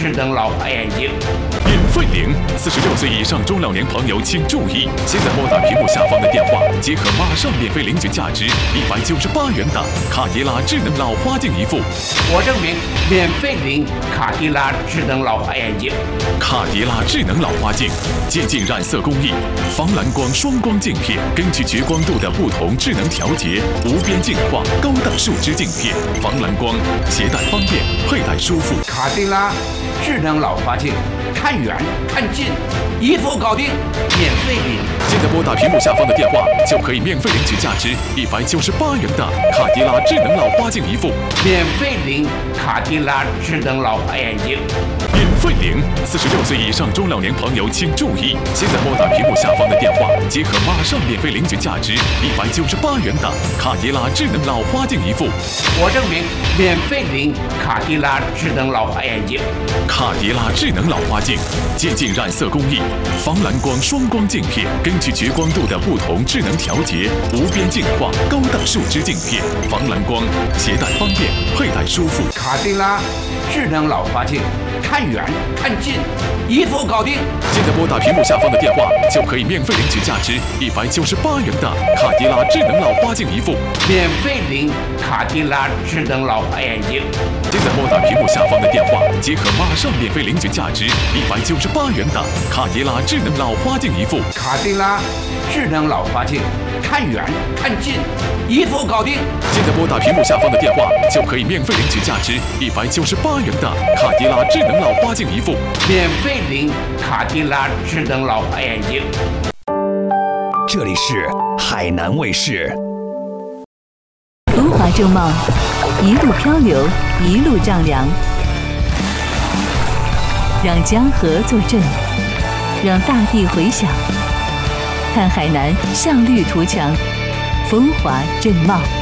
智能老花眼镜。 免费领，46岁以上中老年朋友请注意，现在拨打屏幕下方的电话，即可马上免费领取价值198元的卡迪拉智能老花镜一副。 我证明免费领卡迪拉智能老花眼镜。 卡迪拉智能老花镜，渐进染色工艺，防蓝光双光镜片，根据绝光度的不同智能调节，无边镜化高档树脂镜片，防蓝光，携带方便，佩戴舒服。 卡迪拉智能老花镜，看远看近，一副搞定，免费领。 现在拨打屏幕下方的电话，就可以免费领取价值198元的卡迪拉智能老花镜一副。 免费领卡迪拉智能老花眼镜。 免费领，46岁以上中老年朋友请注意，现在拨打屏幕下方的电话，即可马上免费领取价值198元的卡迪拉智能老花镜一副。 我证明免费领卡迪拉智能老花眼镜。 卡迪拉智能老花镜，渐进染色工艺，防蓝光双光镜片，根据绝光度的不同智能调节，无边镜化高档树脂镜片，防蓝光，携带方便，佩戴舒服。 卡迪拉智能老花镜，看远看近，一副搞定。 现在拨打屏幕下方的电话，就可以免费领取价值198元的卡迪拉智能老花镜一副。 免费领卡迪拉智能老花眼镜。 现在拨打屏幕下方的电话，即可马上免费领取价值198元的卡迪拉智能老花镜一副。 卡迪拉智能老花镜，看远看近，一副搞定。 现在拨打屏幕下方的电话，就可以免费领取价值198元的卡迪拉智能老花镜一副。 免费领卡迪拉智能老花眼镜。 这里是海南卫视。 浮华正茂，一路漂流，一路丈量，让江河作证，让大地回响。看海南向绿图强，风华正茂。